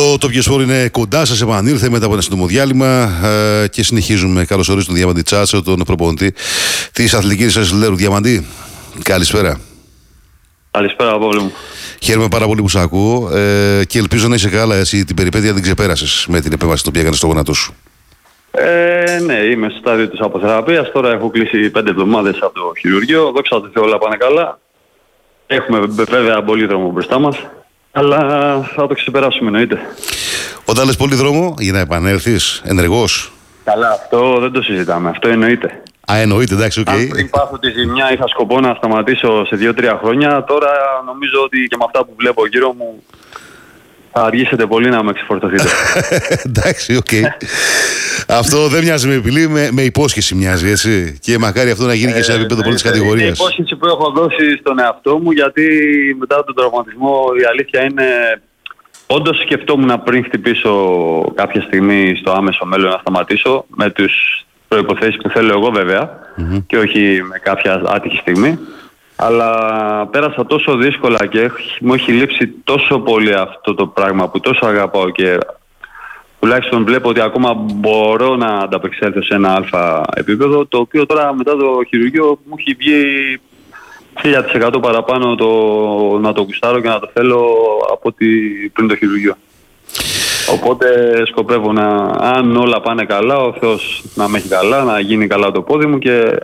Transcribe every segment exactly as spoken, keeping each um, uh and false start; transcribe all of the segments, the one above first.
Το TopGear είναι κοντά σας, επανήλθε μετά από ένα σύντομο διάλειμμα ε, και συνεχίζουμε. Καλώς ορίζω τον Διαμαντή Τσάτσο, τον προπονητή της Αθλητικής Ασυλέρου. Διαμαντή, καλησπέρα. Καλησπέρα, Παύλο μου. Χαίρομαι πάρα πολύ που σε ακούω ε, και ελπίζω να είσαι καλά. Εσύ την περιπέτεια την ξεπέρασες με την επέμβαση που έκανες στο γόνατό σου. Ε, ναι, είμαι στο στάδιο της αποθεραπείας. Τώρα έχω κλείσει πέντε εβδομάδες από το χειρουργείο. Δόξα τω Θεώ, όλα πάνε καλά. Έχουμε βέβαια πολύ δρόμο μπροστά μας, αλλά θα το ξεπεράσουμε, εννοείται. Όταν λες πολύ δρόμο, για να επανέλθεις ενεργός. Καλά, αυτό δεν το συζητάμε. Αυτό εννοείται. Α, εννοείται, εντάξει, οκ. Okay. Αν πριν πάθω τη ζημιά είχα σκοπό να σταματήσω σε δύο τρία χρόνια, τώρα νομίζω ότι και με αυτά που βλέπω γύρω μου θα αργήσετε πολύ να με εξφορτωθείτε. Εντάξει, οκ. Okay. Αυτό δεν μοιάζει με επιλή, με, με υπόσχεση μοιάζει, έτσι. Και μακάρι αυτό να γίνει ε, και σε επίπεδο πρώτης κατηγορίας. Είναι υπόσχεση που έχω δώσει στον εαυτό μου, γιατί μετά τον τραυματισμό η αλήθεια είναι, όντως σκεφτόμουν πριν χτυπήσω κάποια στιγμή στο άμεσο μέλλον να σταματήσω, με τους προϋποθέσεις που θέλω εγώ βέβαια, mm-hmm. και όχι με κάποια άτυχη στιγμή. Αλλά πέρασα τόσο δύσκολα και μου έχει λείψει τόσο πολύ αυτό το πράγμα που τόσο αγαπάω και τουλάχιστον βλέπω ότι ακόμα μπορώ να ανταπεξέλθω σε ένα αλφα επίπεδο, το οποίο τώρα μετά το χειρουργείο μου έχει βγει χίλια τοις εκατό παραπάνω το, να το γουστάρω και να το θέλω από ότι πριν το χειρουργείο. Οπότε σκοπεύω να, αν όλα πάνε καλά, ο Θεός να με έχει καλά, να γίνει καλά το πόδι μου και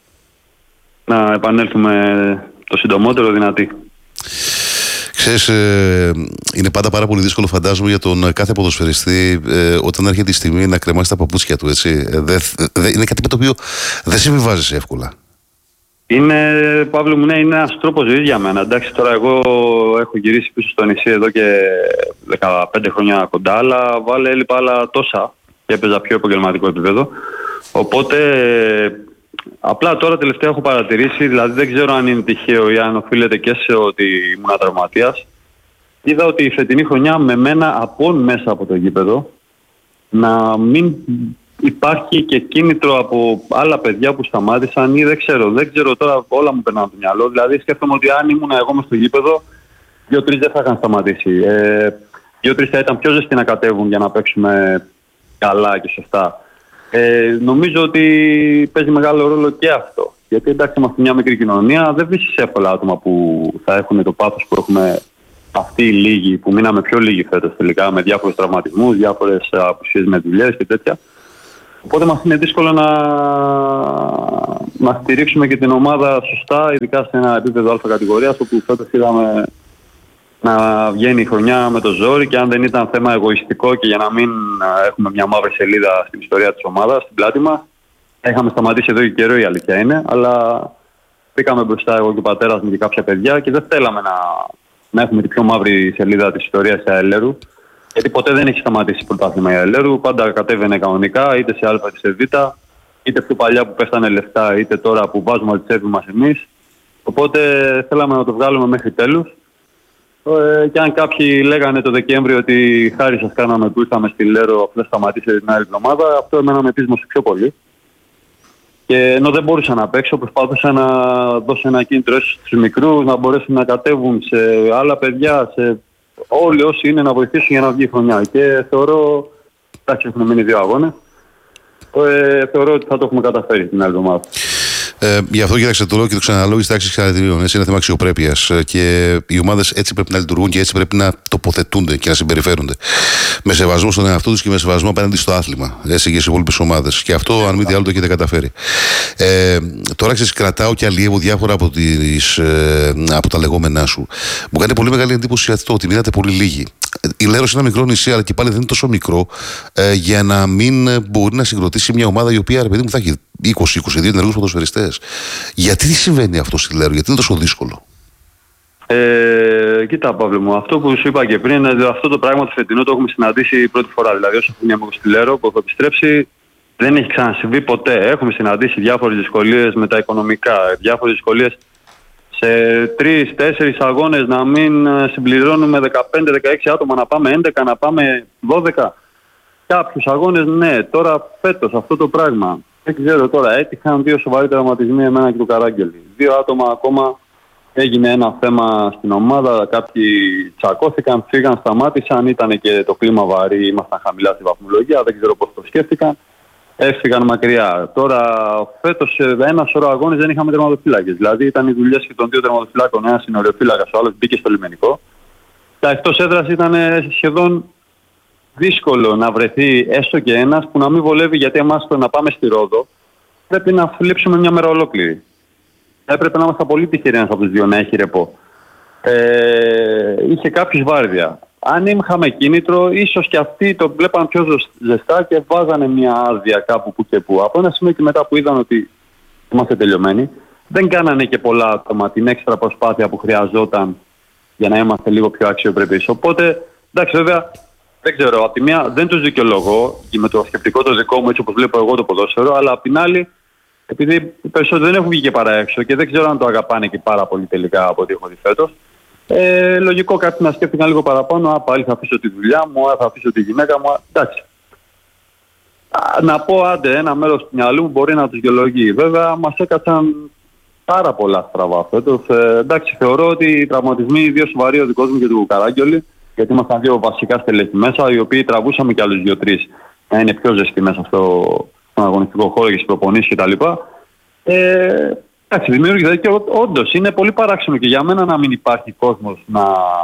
να επανέλθουμε το συντομότερο δυνατή. Ξέρεις, ε, είναι πάντα πάρα πολύ δύσκολο, φαντάζομαι, για τον κάθε ποδοσφαιριστή ε, όταν έρχεται η στιγμή να κρεμάσει τα παπούτσια του, έτσι. Ε, δε, δε, είναι κάτι με το οποίο δεν συμβιβάζεσαι εύκολα. Είναι, Παύλο μου, ναι, είναι ένας τρόπος ζωής για μένα. Εντάξει, τώρα εγώ έχω γυρίσει πίσω στο νησί εδώ και δεκαπέντε χρόνια κοντά, αλλά βάλε έλειπα άλλα τόσα και έπαιζα πιο επαγγελματικό επίπεδο. Οπότε απλά τώρα τελευταία έχω παρατηρήσει, δηλαδή δεν ξέρω αν είναι τυχαίο ή αν οφείλεται και σε ότι ήμουν τραυματίας. Είδα ότι η φετινή χρονιά με μένα απόν μέσα από το γήπεδο να μην υπάρχει και κίνητρο από άλλα παιδιά που σταμάτησαν ή δεν ξέρω, δεν ξέρω τώρα, όλα μου περνάνε από το μυαλό. Δηλαδή σκέφτομαι ότι αν ήμουν εγώ μες στο γήπεδο, δύο-τρεις δεν θα είχαν σταματήσει. Ε, δύο-τρεις θα ήταν πιο ζεστοί να κατέβουν για να παίξουμε καλά και σωστά. Ε, νομίζω ότι παίζει μεγάλο ρόλο και αυτό. Γιατί εντάξει, είμαστε μια μικρή κοινωνία, δεν βρίσκεις εύκολα άτομα που θα έχουν το πάθος που έχουμε αυτοί οι λίγοι, που μείναμε πιο λίγοι φέτος τελικά, με διάφορους τραυματισμούς, διάφορες απουσίες με δουλειές και τέτοια. Οπότε μας είναι δύσκολο να, να στηρίξουμε και την ομάδα σωστά, ειδικά σε ένα επίπεδο αλφα κατηγορίας, όπου φέτος είδαμε να βγαίνει η χρονιά με το ζόρι και αν δεν ήταν θέμα εγωιστικό και για να μην έχουμε μια μαύρη σελίδα στην ιστορία της ομάδας, στην πλάτη μας, θα είχαμε σταματήσει εδώ και καιρό, η αλήθεια είναι, αλλά πήγαμε μπροστά εγώ και ο πατέρας μου και κάποια παιδιά και δεν θέλαμε να, να έχουμε την πιο μαύρη σελίδα της ιστορίας της Αελέρου, γιατί ποτέ δεν έχει σταματήσει πρωτάθλημα η Αελέρου, πάντα κατέβαινε κανονικά, είτε σε Α είτε σε Β, είτε πιο παλιά που πέφτανε λεφτά, είτε τώρα που βάζουμε τη τσέπη μας εμείς. Οπότε θέλαμε να το βγάλουμε μέχρι τέλους. Ε, και αν κάποιοι λέγανε το Δεκέμβριο ότι χάρη σας κάναμε που ήρθαμε στη Λέρο, αφού δεν σταματήσετε την άλλη εβδομάδα, αυτό εμένα με πείσμωσε πιο πολύ. Και ενώ δεν μπορούσα να παίξω, προσπάθησα να δώσω ένα κίνητρο στους μικρούς, να μπορέσουν να κατέβουν σε άλλα παιδιά, σε όλοι όσοι είναι να βοηθήσουν για να βγει η χρονιά. Και θεωρώ, εντάξει, έχουν μείνει δύο αγώνες, ε, θεωρώ ότι θα το έχουμε καταφέρει την άλλη εβδομάδα. Ε, γι' αυτό κοίταξε το λόγο και το ξαναλόγω τη τάξη χαρακτηρίων. Είναι θέμα αξιοπρέπειας. Και οι ομάδες έτσι πρέπει να λειτουργούν και έτσι πρέπει να τοποθετούνται και να συμπεριφέρονται. Με σεβασμό στον εαυτό τους και με σεβασμό απέναντι στο άθλημα. Έτσι και σε υπόλοιπες ομάδες. Και αυτό, αν μη τι άλλο, το έχετε καταφέρει. Ε, τώρα ξέρεις, κρατάω και αλλιεύω διάφορα από, τις, ε, από τα λεγόμενά σου. Μου κάνει πολύ μεγάλη εντύπωση αυτό ότι μείνατε πολύ λίγοι. Η Λέρος είναι ένα μικρό νησί, αλλά και πάλι δεν είναι τόσο μικρό ε, για να μην μπορεί να συγκροτήσει μια ομάδα η οποία, ρε παιδί μου, θα έχει είκοσι με είκοσι δύο ενεργούς ποδοσφαιριστές. Γιατί τι συμβαίνει αυτό στη Λέρο, γιατί είναι τόσο δύσκολο? Ε, κοίτα, Παύλο μου, αυτό που σου είπα και πριν, αυτό το πράγμα το φετινό το έχουμε συναντήσει πρώτη φορά. Δηλαδή, όσο χρόνια είμαι στη Λέρο που έχω επιστρέψει, δεν έχει ξανασυμβεί ποτέ. Έχουμε συναντήσει διάφορες δυσκολίες με τα οικονομικά, διάφορες δυσκολίες σε τρεις τέσσερις αγώνες να μην συμπληρώνουμε δεκαπέντε δεκαέξι άτομα, να πάμε έντεκα, να πάμε δώδεκα. Κάποιους αγώνες, ναι. Τώρα φέτος αυτό το πράγμα. Δεν ξέρω τώρα, έτυχαν δύο σοβαροί τραυματισμοί εμένα και του Καράγγελη. Δύο άτομα ακόμα έγινε ένα θέμα στην ομάδα. Κάποιοι τσακώθηκαν, φύγαν, σταμάτησαν. Ήταν και το κλίμα βαρύ, ήμασταν χαμηλά στη βαθμολογία. Δεν ξέρω πώς το σκέφτηκαν. Έφυγαν μακριά. Τώρα, φέτος, ένα σωρό αγώνες δεν είχαμε τερματοφύλακες. Δηλαδή, ήταν οι δουλειές και των δύο τερματοφυλάκων. Ένας είναι οριοφύλακας, ο άλλος μπήκε στο λιμενικό. Τα εκτός έδρας ήταν σχεδόν δύσκολο να βρεθεί έστω και ένας που να μην βολεύει, γιατί εμάς το να πάμε στη Ρόδο πρέπει να φλείψουμε μια μέρα ολόκληρη. Έπρεπε να είμαστε πολύ τυχεροί ένας από τους δύο να έχει ρεπό. Ε, είχε κάποιους βάρδια. Αν είχαμε κίνητρο, ίσως και αυτοί το βλέπαν πιο ζεστά και βάζανε μια άδεια κάπου που και που. Από ένα σημείο και μετά που είδαν ότι είμαστε τελειωμένοι, δεν κάνανε και πολλά άτομα την έξτρα προσπάθεια που χρειαζόταν για να είμαστε λίγο πιο αξιοπρεπείς. Οπότε, εντάξει, βέβαια, δεν ξέρω. Απ' τη μία δεν τους δικαιολογώ και με το σκεπτικό το δικό μου, έτσι όπως βλέπω εγώ το ποδόσφαιρο, αλλά απ' την άλλη, επειδή οι περισσότεροι δεν έχουν βγει και παρά έξω και δεν ξέρω αν το αγαπάνε και πάρα πολύ τελικά από ό,τι έχω δει φέτος, ε, λογικό κάποιοι να σκέφτηκαν λίγο παραπάνω. Α, πάλι θα αφήσω τη δουλειά μου, α, θα αφήσω τη γυναίκα μου. Α, εντάξει. Α, να πω, άντε, ένα μέρος του μυαλού μου μπορεί να τους δικαιολογεί. Βέβαια, μας έκατσαν πάρα πολλά στραβά φέτος. Ε, εντάξει, θεωρώ ότι οι τραυματισμοί, ιδίως σοβαροί, ο δικός μου και του Καράγγιολη, γιατί ήμασταν δύο βασικά στελέχη μέσα, οι οποίοι τραβούσαμε κι άλλους δύο-τρεις να είναι πιο ζεστοί μέσα στο, στον αγωνιστικό χώρο και στις προπονήσεις κτλ. Ε, εντάξει, δημιούργησε και όντως είναι πολύ παράξενο και για μένα να μην υπάρχει κόσμος να,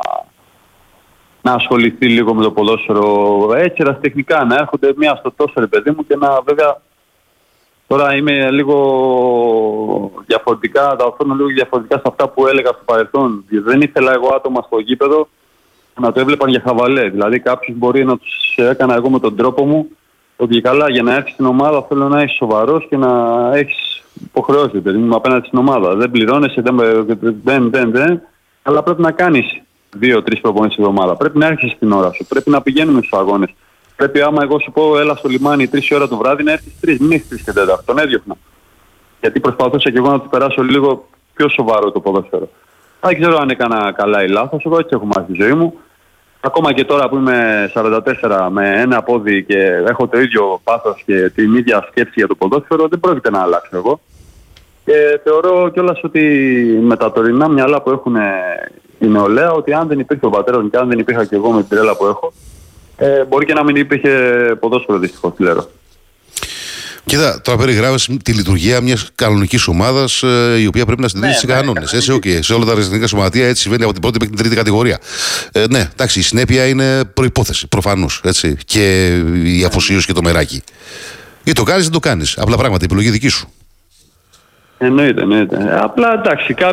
να ασχοληθεί λίγο με το ποδόσφαιρο έτσι ερασιτεχνικά, να έρχονται μία στο τόσο ρε παιδί μου και να βέβαια. Τώρα είμαι λίγο διαφορετικά, τα οφέρνω λίγο διαφορετικά σε αυτά που έλεγα στο παρελθόν. Δεν ήθελα εγώ άτομα στο γήπεδο να το έβλεπαν για χαβαλέ. Δηλαδή κάποιους μπορεί να τους έκανα εγώ με τον τρόπο μου ότι καλά για να έρθεις στην ομάδα θέλω να είσαι σοβαρός και να έχεις υποχρεώσεις, παιδί μου, απέναντι στην ομάδα. Δεν πληρώνεσαι, δεν, δεν, δεν, δεν, αλλά πρέπει να κάνεις δύο-τρεις προπονήσεις την εβδομάδα. Πρέπει να έρχεσαι στην ώρα σου, πρέπει να πηγαίνουμε στους αγώνες. Πρέπει άμα εγώ σου πω έλα στο λιμάνι τρεις ώρα το βράδυ να έρθεις τρεις, μην έχεις τρεις και τέταρτο, τον έδιωχνα. Γιατί προσπαθούσα και εγώ να του περάσω λίγο πιο σοβαρό το ποδόσφαιρο. Δεν ξέρω αν έκανα καλά ή λάθος, εγώ έτσι έχω μάθει τη ζωή μου. Ακόμα και τώρα που είμαι σαράντα τέσσερα με ένα πόδι και έχω το ίδιο πάθος και την ίδια σκέψη για το ποδόσφαιρο, δεν πρόκειται να αλλάξω εγώ. Και θεωρώ κιόλας ότι με τα τωρινά μυαλά που έχουν η νεολαία, ότι αν δεν υπήρχε ο πατέρας μου και αν δεν υπήρχα κι εγώ με την τρέλα που έχω, ε, μπορεί και να μην υπήρχε ποδόσφαιρο δυστυχώς, λέω. Κοίτα, τώρα περιγράφεις τη λειτουργία μιας κανονικής ομάδας ε, η οποία πρέπει να συντηρήσει τις ναι, κανόνες. Ναι, έτσι, okay. Σε όλα τα αριστικά σωματεία έτσι συμβαίνει από την πρώτη μέχρι την τρίτη κατηγορία. Ε, ναι, εντάξει, η συνέπεια είναι προϋπόθεση, προφανώς. Έτσι, και η αφοσίωση και το μεράκι. Ή το κάνεις ή δεν το κάνεις. Απλά πράγματα, η επιλογή δική σου. Εννοείται, εννοείται. Απλά εντάξει,